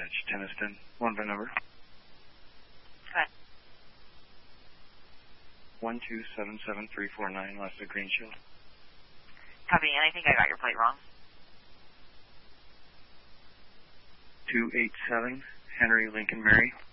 Dispatch, Tenniston. One VIN number. Go ahead. 1277349, last of Green Shield. Copy. And I think I got your plate wrong. 287, Henry Lincoln Mary.